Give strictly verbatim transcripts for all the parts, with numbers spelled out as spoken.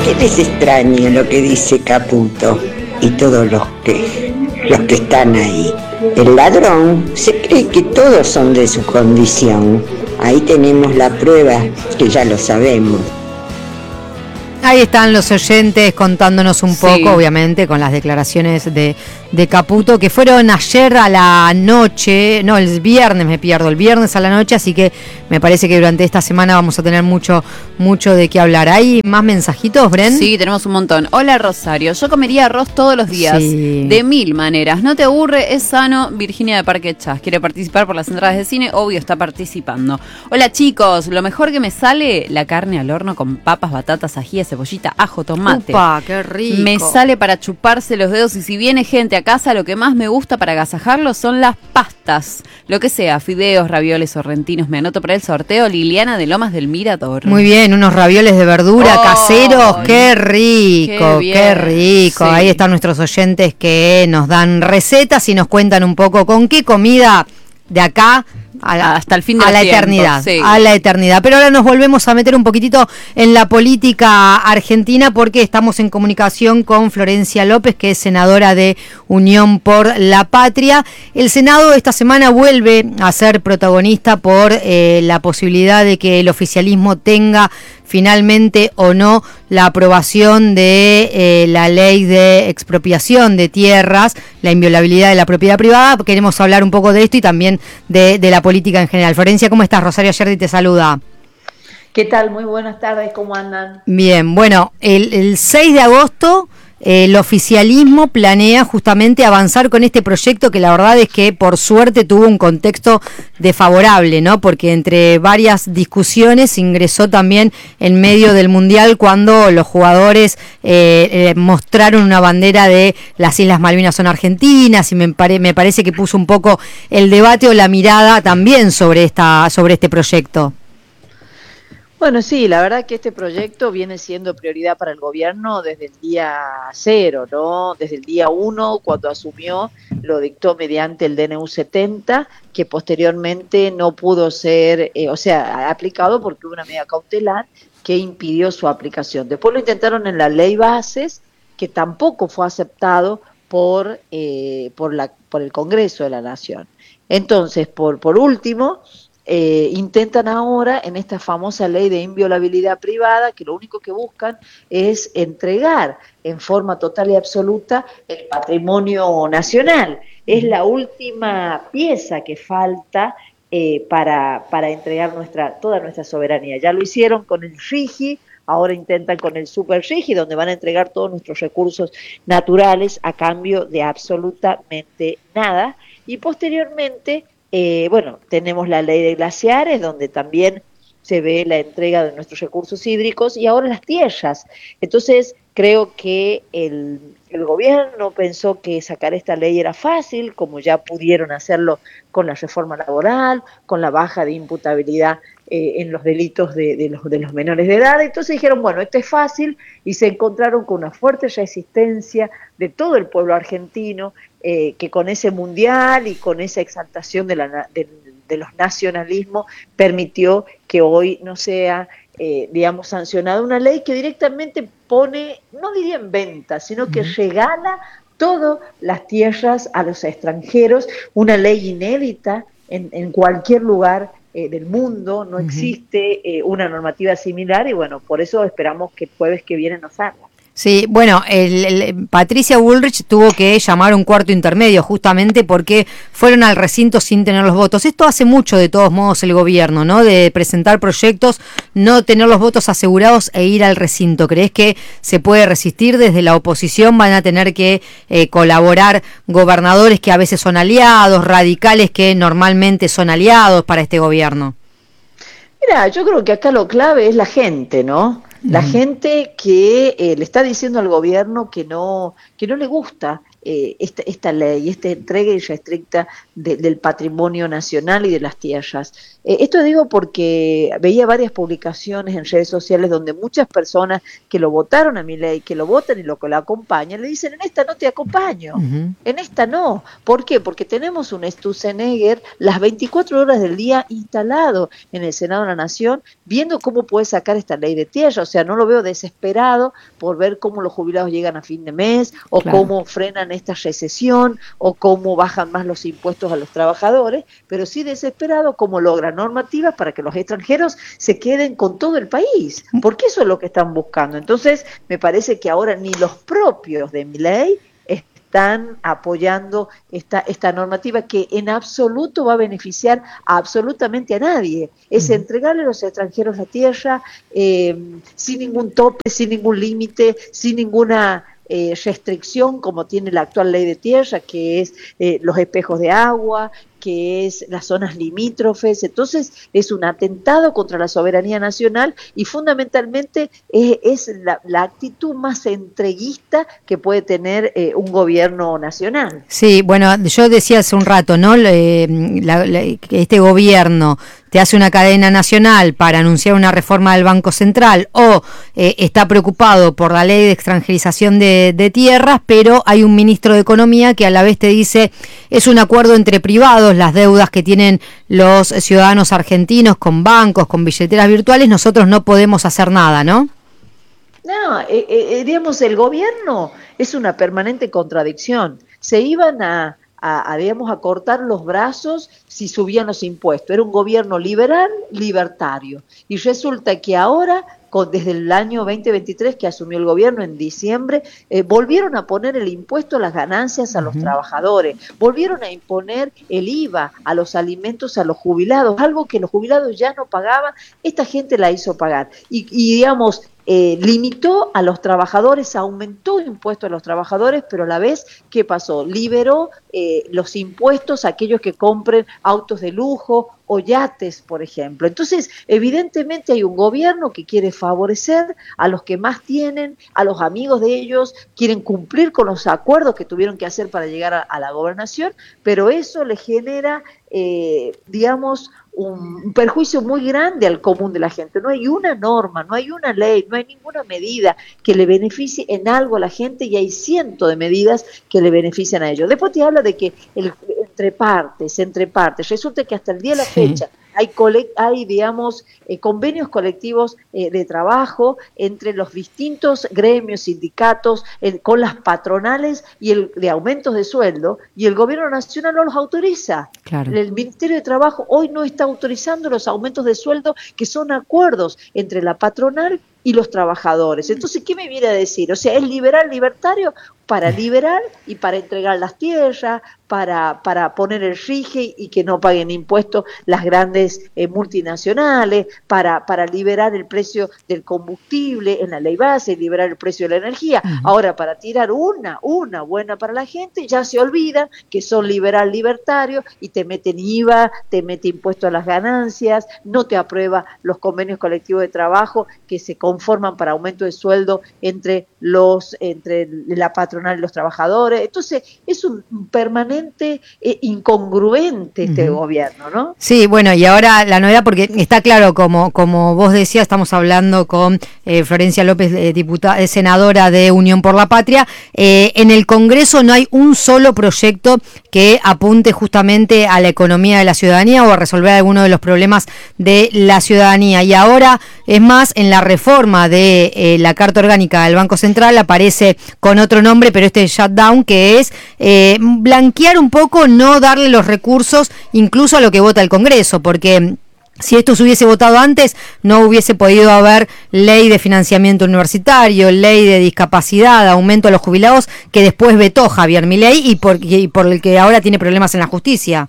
¿Qué les extraña lo que dice Caputo y todos los que, los que están ahí? El ladrón se cree que todos son de su condición. Ahí tenemos la prueba, que ya lo sabemos. Ahí están los oyentes contándonos un poco, sí, obviamente, con las declaraciones de, de Caputo, que fueron ayer a la noche, no, el viernes me pierdo, el viernes a la noche, así que me parece que durante esta semana vamos a tener mucho, mucho de qué hablar. ¿Hay más mensajitos, Bren? Sí, tenemos un montón. Hola, Rosario, yo comería arroz todos los días, sí, de mil maneras. No te aburre, es sano. Virginia de Parque Chas quiere participar por las entradas de cine, obvio, está participando. Hola, chicos, lo mejor que me sale, la carne al horno con papas, batatas, ají, cebollita, ajo, tomate. Upa, qué rico. Me sale para chuparse los dedos, y si viene gente a casa, lo que más me gusta para agasajarlos son las pastas. Lo que sea, fideos, ravioles sorrentinos. Me anoto para el sorteo. Liliana de Lomas del Mirador. Muy bien, unos ravioles de verdura oh, caseros. Qué rico, qué, qué rico. Sí. Ahí están nuestros oyentes que nos dan recetas y nos cuentan un poco con qué comida de acá a la, hasta el fin de a la tiempo, eternidad, sí. a la eternidad. Pero ahora nos volvemos a meter un poquitito en la política argentina, porque estamos en comunicación con Florencia López, que es senadora de Unión por la Patria. El Senado esta semana vuelve a ser protagonista por eh, la posibilidad de que el oficialismo tenga finalmente o no la aprobación de eh, la ley de expropiación de tierras, la inviolabilidad de la propiedad privada. Queremos hablar un poco de esto y también de, de la política en general. Florencia, ¿cómo estás? Rosario Yerdi te saluda. ¿Qué tal? Muy buenas tardes, ¿cómo andan? Bien, bueno, el, el seis de agosto el oficialismo planea justamente avanzar con este proyecto, que la verdad es que por suerte tuvo un contexto desfavorable, ¿no? Porque entre varias discusiones ingresó también en medio del Mundial, cuando los jugadores eh, eh, mostraron una bandera de las Islas Malvinas son argentinas, y me, pare, me parece que puso un poco el debate o la mirada también sobre esta sobre este proyecto. Bueno, sí, la verdad que este proyecto viene siendo prioridad para el gobierno desde el día cero, ¿no? Desde el día uno, cuando asumió, lo dictó mediante el D N U setenta, que posteriormente no pudo ser, eh, o sea, aplicado porque hubo una medida cautelar que impidió su aplicación. Después lo intentaron en la ley bases, que tampoco fue aceptado por, eh, por, la, por el Congreso de la Nación. Entonces, por, por último... Eh, intentan ahora en esta famosa ley de inviolabilidad privada, que lo único que buscan es entregar en forma total y absoluta el patrimonio nacional. Es la última pieza que falta eh, para, para entregar nuestra, toda nuestra soberanía. Ya lo hicieron con el RIGI, ahora intentan con el Super RIGI, donde van a entregar todos nuestros recursos naturales a cambio de absolutamente nada, y posteriormente... Eh, bueno, tenemos la ley de glaciares, donde también se ve la entrega de nuestros recursos hídricos, y ahora las tierras. Entonces, creo que el, el gobierno pensó que sacar esta ley era fácil, como ya pudieron hacerlo con la reforma laboral, con la baja de imputabilidad eh, en los delitos de, de, los, de los menores de edad. Entonces dijeron, bueno, esto es fácil, y se encontraron con una fuerte resistencia de todo el pueblo argentino, Eh, que con ese mundial y con esa exaltación de, la, de, de los nacionalismos permitió que hoy no sea, eh, digamos, sancionada una ley que directamente pone, no diría en venta, sino que uh-huh. regala todas las tierras a los extranjeros, una ley inédita en, en cualquier lugar eh, del mundo, no uh-huh. existe eh, una normativa similar, y bueno, por eso esperamos que el jueves que viene nos haga. Sí, bueno, el, el, Patricia Bullrich tuvo que llamar a un cuarto intermedio justamente porque fueron al recinto sin tener los votos. Esto hace mucho, de todos modos, el gobierno, ¿no? De presentar proyectos, no tener los votos asegurados e ir al recinto. ¿Crees que se puede resistir desde la oposición? ¿Van a tener que eh, colaborar gobernadores que a veces son aliados, radicales que normalmente son aliados para este gobierno? Mira, yo creo que acá lo clave es la gente, ¿no? La gente que eh, le está diciendo al gobierno que no que no le gusta eh, esta, esta ley, esta entrega irrestricta de, del patrimonio nacional y de las tierras. Eh, esto digo porque veía varias publicaciones en redes sociales donde muchas personas que lo votaron a Milei, que lo votan y lo que lo acompañan, le dicen, en esta no te acompaño, uh-huh. en esta no. ¿Por qué? Porque tenemos un Sturzenegger las veinticuatro horas del día instalado en el Senado de la Nación, viendo cómo puede sacar esta ley de tierra. O sea, no lo veo desesperado por ver cómo los jubilados llegan a fin de mes, o claro. cómo frenan esta recesión, o cómo bajan más los impuestos a los trabajadores, pero sí desesperado cómo logran normativas para que los extranjeros se queden con todo el país, porque eso es lo que están buscando. Entonces, me parece que ahora ni los propios de Milei están apoyando esta, esta normativa que en absoluto va a beneficiar a absolutamente a nadie. Es entregarle a los extranjeros la tierra eh, sin ningún tope, sin ningún límite, sin ninguna eh, restricción como tiene la actual ley de tierra, que es eh, los espejos de agua, que es las zonas limítrofes. Entonces es un atentado contra la soberanía nacional y fundamentalmente es, es la, la actitud más entreguista que puede tener eh, un gobierno nacional. Sí, bueno, yo decía hace un rato, ¿no? Eh, la, la, que este gobierno te hace una cadena nacional para anunciar una reforma del Banco Central o eh, está preocupado por la ley de extranjerización de, de tierras, pero hay un ministro de Economía que a la vez te dice es un acuerdo entre privados, las deudas que tienen los ciudadanos argentinos con bancos, con billeteras virtuales, nosotros no podemos hacer nada, ¿no? No, eh, eh, digamos, el gobierno es una permanente contradicción. Se iban a, a, a, digamos, a cortar los brazos si subían los impuestos. Era un gobierno liberal, libertario. Y resulta que ahora, con, desde el año veinte veintitrés que asumió el gobierno en diciembre, eh, volvieron a poner el impuesto a las ganancias a uh-huh. los trabajadores, volvieron a imponer el I V A a los alimentos a los jubilados, algo que los jubilados ya no pagaban, esta gente la hizo pagar. Y, y digamos, Eh, limitó a los trabajadores, aumentó impuestos a los trabajadores, pero a la vez, ¿qué pasó? Liberó eh, los impuestos a aquellos que compren autos de lujo o yates, por ejemplo. Entonces, evidentemente hay un gobierno que quiere favorecer a los que más tienen, a los amigos de ellos, quieren cumplir con los acuerdos que tuvieron que hacer para llegar a, a la gobernación, pero eso le genera, eh, digamos, un perjuicio muy grande al común de la gente. No hay una norma, no hay una ley, no hay ninguna medida que le beneficie en algo a la gente y hay cientos de medidas que le benefician a ellos. Después te habla de que el, entre partes, entre partes, resulta que hasta el día de la sí. fecha hay, cole, hay digamos, eh, convenios colectivos eh, de trabajo entre los distintos gremios, sindicatos, eh, con las patronales y el de aumentos de sueldo, y el gobierno nacional no los autoriza. Claro. El Ministerio de Trabajo hoy no está autorizando los aumentos de sueldo que son acuerdos entre la patronal y los trabajadores. Entonces, ¿qué me viene a decir? O sea, es liberal, libertario para liberar y para entregar las tierras, para, para poner el rige y que no paguen impuestos las grandes eh, multinacionales, para, para liberar el precio del combustible en la ley base, liberar el precio de la energía. Uh-huh. Ahora, para tirar una, una buena para la gente, ya se olvidan que son liberal, libertario y te meten I V A, te mete impuesto a las ganancias, no te aprueba los convenios colectivos de trabajo que se conforman para aumento de sueldo entre los entre la patronal y los trabajadores. Entonces es un permanente eh, incongruente este uh-huh. gobierno, ¿no? Sí, bueno, y ahora la novedad, porque está claro, como como vos decías, estamos hablando con eh, Florencia López, eh, diputada, eh, senadora de Unión por la Patria. Eh, en el Congreso no hay un solo proyecto que apunte justamente a la economía de la ciudadanía o a resolver alguno de los problemas de la ciudadanía. Y ahora, es más, en la reforma de eh, la Carta Orgánica del Banco Central aparece con otro nombre, pero este shutdown, que es eh, blanquear un poco, no darle los recursos incluso a lo que vota el Congreso, porque si esto se hubiese votado antes, no hubiese podido haber ley de financiamiento universitario, ley de discapacidad, aumento a los jubilados, que después vetó Javier Milei y por, y por el que ahora tiene problemas en la justicia.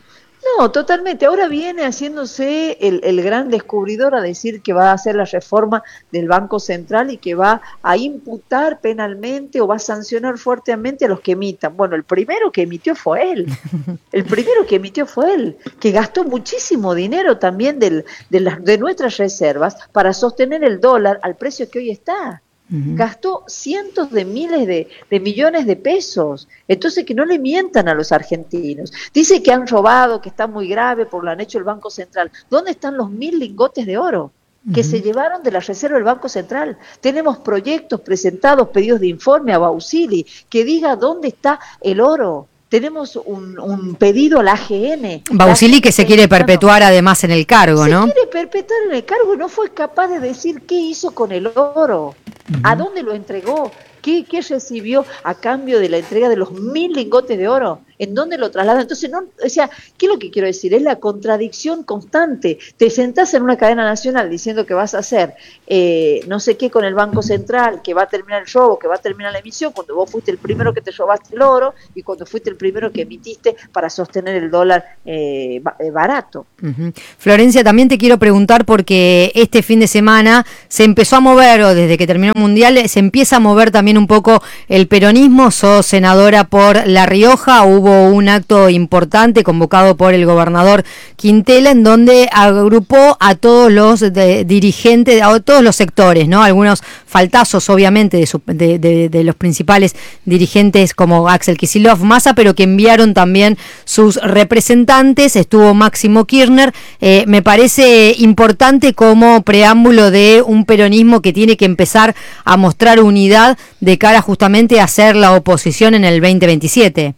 No, totalmente. Ahora viene haciéndose el, el gran descubridor a decir que va a hacer la reforma del Banco Central y que va a imputar penalmente o va a sancionar fuertemente a los que emitan. Bueno, el primero que emitió fue él. El primero que emitió fue él, que gastó muchísimo dinero también del, de, las, de nuestras reservas para sostener el dólar al precio que hoy está. Uh-huh. Gastó cientos de miles de, de millones de pesos. Entonces, que no le mientan a los argentinos. Dice que han robado, que está muy grave, por lo han hecho el Banco Central. ¿Dónde están los mil lingotes de oro que uh-huh. se llevaron de la reserva del Banco Central? Tenemos proyectos presentados, pedidos de informe a Bausili, que diga dónde está el oro. Tenemos un, un pedido a la A G N. Bausili que se quiere perpetuar además en el cargo, ¿no? Se quiere perpetuar en el cargo y no fue capaz de decir qué hizo con el oro, uh-huh. a dónde lo entregó, qué, qué recibió a cambio de la entrega de los mil lingotes de oro, en dónde lo traslada. Entonces, no, o sea, ¿qué es lo que quiero decir? Es la contradicción constante. Te sentás en una cadena nacional diciendo que vas a hacer eh, no sé qué con el Banco Central, que va a terminar el robo, que va a terminar la emisión, cuando vos fuiste el primero que te robaste el oro y cuando fuiste el primero que emitiste para sostener el dólar eh, barato. Uh-huh. Florencia, también te quiero preguntar porque este fin de semana se empezó a mover, o desde que terminó el Mundial, se empieza a mover también un poco el peronismo. Sos senadora por La Rioja, hubo un acto importante convocado por el gobernador Quintela en donde agrupó a todos los de, dirigentes, a todos los sectores, ¿no? Algunos faltazos obviamente de, su, de, de, de los principales dirigentes como Axel Kicillof, Massa, pero que enviaron también sus representantes. Estuvo Máximo Kirchner. Eh, me parece importante como preámbulo de un peronismo que tiene que empezar a mostrar unidad de cara justamente a hacer la oposición en el veinte veintisiete.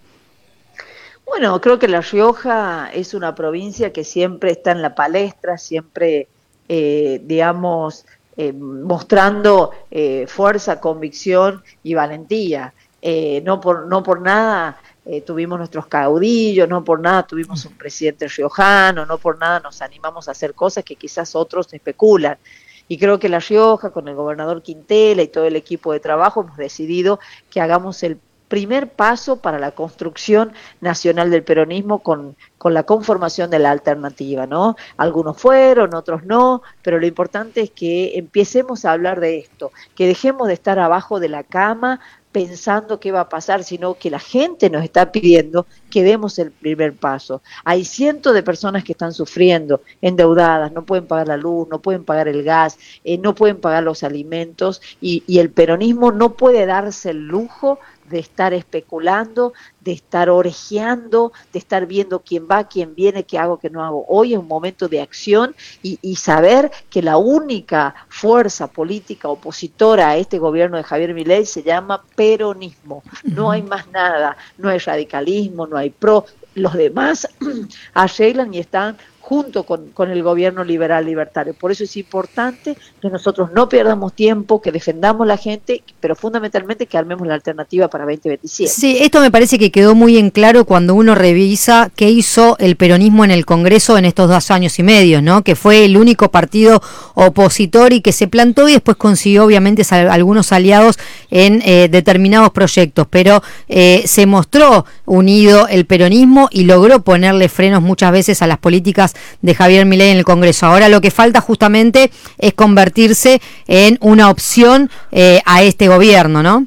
Bueno, creo que La Rioja es una provincia que siempre está en la palestra, siempre, eh, digamos, eh, mostrando eh, fuerza, convicción y valentía. Eh, no por no por nada eh, tuvimos nuestros caudillos, no por nada tuvimos un presidente riojano, no por nada nos animamos a hacer cosas que quizás otros especulan. Y creo que La Rioja, con el gobernador Quintela y todo el equipo de trabajo, hemos decidido que hagamos el primer paso para la construcción nacional del peronismo con, con la conformación de la alternativa, ¿no? Algunos fueron, otros no, pero lo importante es que empecemos a hablar de esto, que dejemos de estar abajo de la cama pensando qué va a pasar, sino que la gente nos está pidiendo que demos el primer paso. Hay cientos de personas que están sufriendo, endeudadas, no pueden pagar la luz, no pueden pagar el gas, eh, no pueden pagar los alimentos, y, y el peronismo no puede darse el lujo de estar especulando, de estar orejeando, de estar viendo quién va, quién viene, qué hago, qué no hago. Hoy es un momento de acción y, y saber que la única fuerza política opositora a este gobierno de Javier Milei se llama peronismo. No hay más nada, no hay radicalismo, no hay pro. Los demás arreglan y están junto con, con el gobierno liberal libertario. Por eso es importante que nosotros no perdamos tiempo, que defendamos la gente, pero fundamentalmente que armemos la alternativa para veinte veintisiete. Sí, esto me parece que quedó muy en claro cuando uno revisa qué hizo el peronismo en el Congreso en estos dos años y medio, ¿no? Que fue el único partido opositor y que se plantó y después consiguió obviamente algunos aliados en eh, determinados proyectos, pero eh, se mostró unido el peronismo y logró ponerle frenos muchas veces a las políticas de Javier Milei en el Congreso. Ahora lo que falta justamente es convertirse en una opción eh, a este gobierno, ¿no?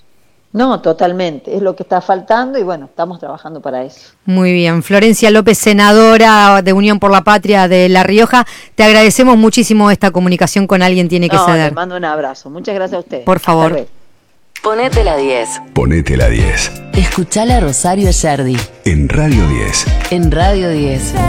No, totalmente, es lo que está faltando y bueno, estamos trabajando para eso. Muy bien, Florencia López, senadora de Unión por la Patria de La Rioja, te agradecemos muchísimo esta comunicación con Alguien Tiene que no, Ceder. Te mando un abrazo, muchas gracias a ustedes. Por favor. Ponete la diez. Ponete la diez. Escuchala a Rosario Yardi. En Radio diez. En Radio diez.